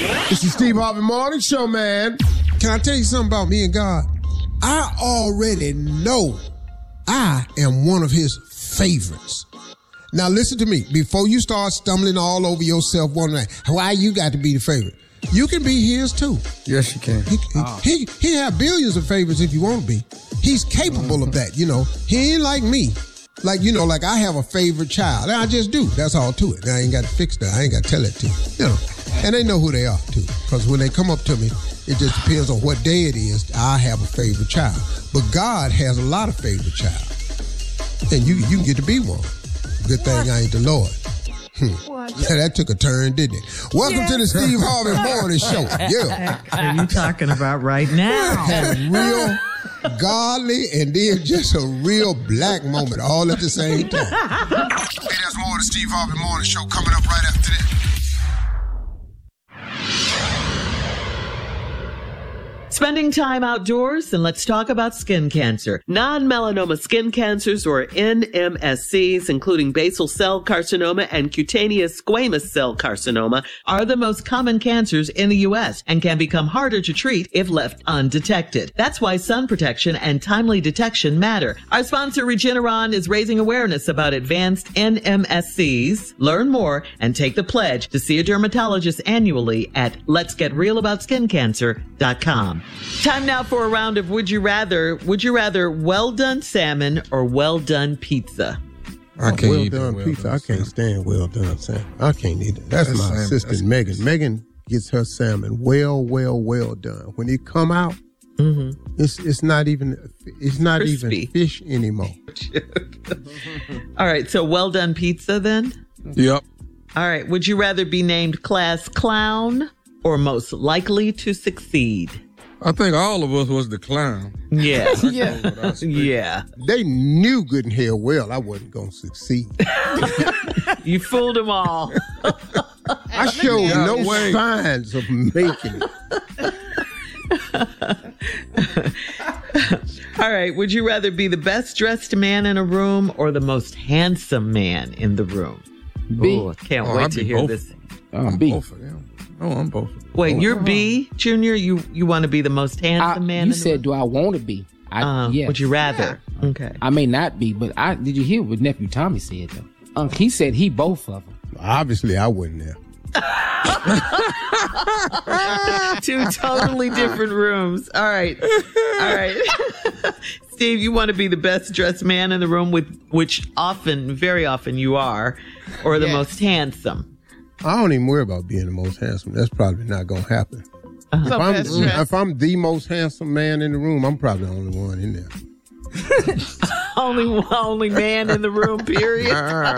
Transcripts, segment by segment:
It's the Steve Harvey Morning Show, man. Can I tell you something about me and God? I already know I am one of his favorites. Now listen to me. Before you start stumbling all over yourself wondering why you got to be the favorite, you can be his too. Yes, you can. He have billions of favorites if you want to be. He's capable of that, you know. He ain't like me. Like, you know, like I have a favorite child. I just do. That's all to it. I ain't got to fix that. I ain't got to tell it to you. You know. And they know who they are too. Because when they come up to me, it just depends on what day it is. I have a favorite child. But God has a lot of favorite child. And you can get to be one. Good thing I ain't the Lord. Yeah, that took a turn, didn't it? Welcome to the Steve Harvey Morning Show. Yeah. What are you talking about right now? Had a real godly and then just a real black moment all at the same time. Hey, there's more of the Steve Harvey Morning Show coming up right after this. Spending time outdoors, and let's talk about skin cancer. Non-melanoma skin cancers, or NMSCs, including basal cell carcinoma and cutaneous squamous cell carcinoma, are the most common cancers in the U.S. and can become harder to treat if left undetected. That's why sun protection and timely detection matter. Our sponsor, Regeneron, is raising awareness about advanced NMSCs. Learn more and take the pledge to see a dermatologist annually at letsgetrealaboutSkinCancer.com. Time now for a round of Would You Rather. Would you rather well-done salmon or well-done pizza? I can't eat well-done pizza. I can't stand well-done salmon. I can't eat it. That's my assistant, Megan. Megan gets her salmon well done. When it come out, it's not even fish anymore. All right, so well-done pizza then? Yep. All right, would you rather be named class clown or most likely to succeed? I think all of us was the clown. Yeah. Yeah. They knew good and hell well I wasn't going to succeed. You fooled them all. I showed no signs of making it. All right. Would you rather be the best dressed man in a room or the most handsome man in the room? B. Oh, I can't wait to hear this. I'm B. both of them. Oh, I'm both. Wait, you're B, Junior? You want to be the most handsome man? You said, do I want to be? Yes. Would you rather? Yeah. Okay. I may not be, but did you hear what nephew Tommy said though? He said he both of them. Obviously, I wasn't there. Two totally different rooms. All right. Steve, you want to be the best dressed man in the room, which very often you are, or the most handsome? I don't even worry about being the most handsome. That's probably not going to happen. If I'm the most handsome man in the room, I'm probably the only one in there. only man in the room, period.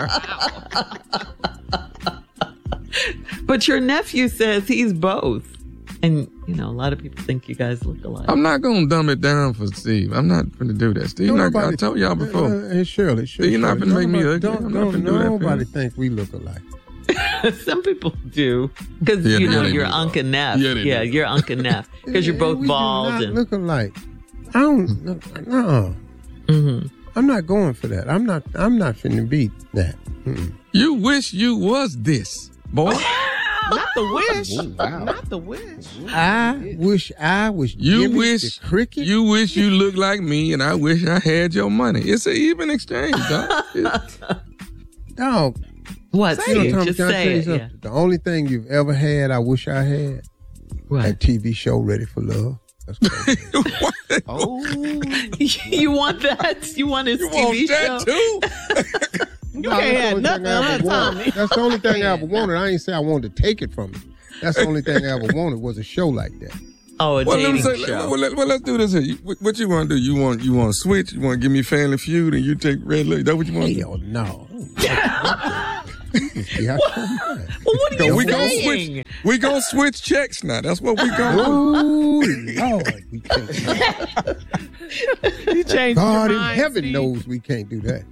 But your nephew says he's both. And, a lot of people think you guys look alike. I'm not going to dumb it down for Steve. I'm not going to do that. Steve, I told y'all before. Shirley. You're not going to make me ugly. I'm not going to do that. Nobody think we look alike. Some people do, because you're Uncle Neff. Yeah, you're Uncle Neff, because you're both bald. We do not look alike. I don't. No. I'm not going for that. I'm not finna beat that. You wish you was this, boy. Not the wish. Oh, wow. Not the wish. I wish I was. You wish the cricket. You wish you looked like me, and I wish I had your money. It's an even exchange, dog. Dog. What? Just say it. Yeah. The only thing you've ever had, I wish I had. What? That TV show, Ready for Love. That's crazy. Oh. You want that? You want his TV show? Too? You can't have nothing on Tommy. That's the only thing I ever wanted. I ain't say I wanted to take it from him. That's the only thing I ever wanted was a show like that. Oh, a dating show. Well, let's do this here. What you want to do? You want to switch? You want to give me Family Feud and you take Red Light? Is that what you want to do? Hell no. Well, what are you saying? We gonna switch checks now. That's what we gonna do. Oh, Lord, we can't. You changed God your in mind, heaven Steve. knows we can't do that.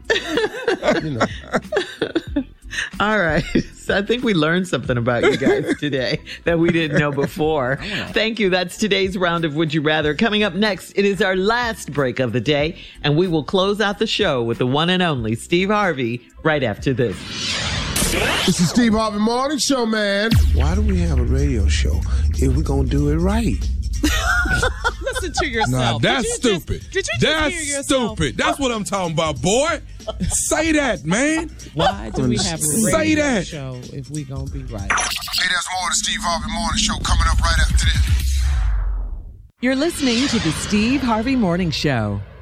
All right. So I think we learned something about you guys today that we didn't know before. Thank you. That's today's round of Would You Rather. Coming up next, it is our last break of the day, and we will close out the show with the one and only Steve Harvey right after this. This is Steve Harvey Morning Show, man. Why do we have a radio show if we're gonna do it right? Listen to yourself. Nah, that's stupid. Did you just that's hear yourself? stupid. That's what I'm talking about, boy. Say that, man. Why do we have a Say radio that. show if we gonna be right? Hey, there's more of the Steve Harvey Morning Show coming up right after this. You're listening to the Steve Harvey Morning Show.